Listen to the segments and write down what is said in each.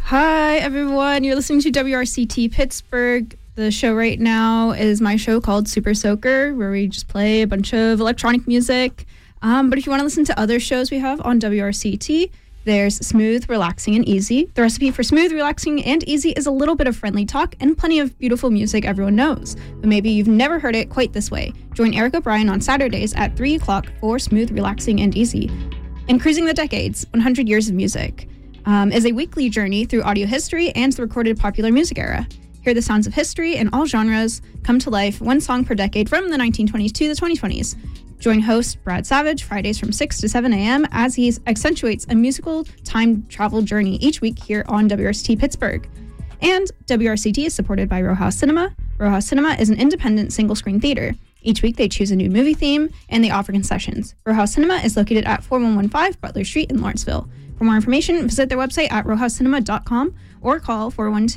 Hi, everyone. You're listening to WRCT Pittsburgh. The show right now is my show called Super Soaker, where we just play a bunch of electronic music. But if you want to listen to other shows we have on WRCT, there's Smooth, Relaxing, and Easy. The recipe for smooth, relaxing, and easy is a little bit of friendly talk and plenty of beautiful music everyone knows. But maybe you've never heard it quite this way. Join Eric O'Brien on Saturdays at 3 o'clock for Smooth, Relaxing, and Easy. And Cruising the Decades, 100 Years of Music, is a weekly journey through audio history and the recorded popular music era. Hear the sounds of history in all genres come to life, one song per decade from the 1920s to the 2020s. Join host Brad Savage Fridays from 6 to 7 a.m. as he accentuates a musical time travel journey each week here on WRCT Pittsburgh. And WRCT is supported by Row House Cinema. Row House Cinema is an independent single-screen theater. Each week, they choose a new movie theme, and they offer concessions. Row House Cinema is located at 4115 Butler Street in Lawrenceville. For more information, visit their website at rowhousecinema.com or call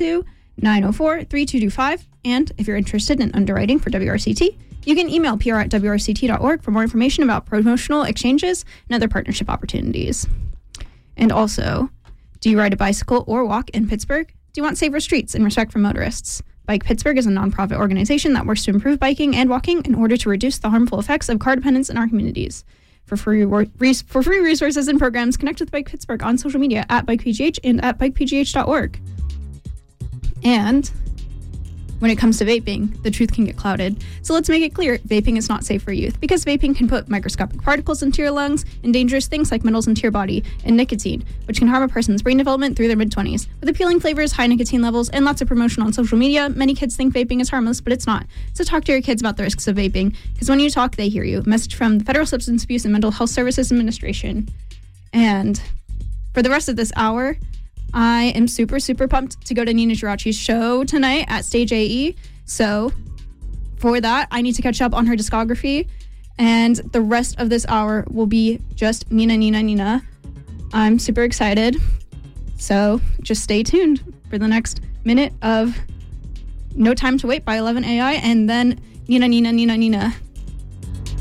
412-904-3225. And if you're interested in underwriting for WRCT, you can email pr@wrct.org for more information about promotional exchanges and other partnership opportunities. And also, do you ride a bicycle or walk in Pittsburgh? Do you want safer streets and respect for motorists? Bike Pittsburgh is a nonprofit organization that works to improve biking and walking in order to reduce the harmful effects of car dependence in our communities. For free resources and programs, connect with Bike Pittsburgh on social media at BikePGH and at BikePGH.org. And when it comes to vaping, the truth can get clouded. So let's make it clear, vaping is not safe for youth because vaping can put microscopic particles into your lungs and dangerous things like metals into your body and nicotine, which can harm a person's brain development through their mid-20s. With appealing flavors, high nicotine levels, and lots of promotion on social media, many kids think vaping is harmless, but it's not. So talk to your kids about the risks of vaping, because when you talk, they hear you. A message from the Federal Substance Abuse and Mental Health Services Administration. And for the rest of this hour, I am super, super pumped to go to Nina Girachi's show tonight at Stage AE. So for that, I need to catch up on her discography. And the rest of this hour will be just Nina. I'm super excited. So just stay tuned for the next minute of No Time to Wait by 11AI and then Nina.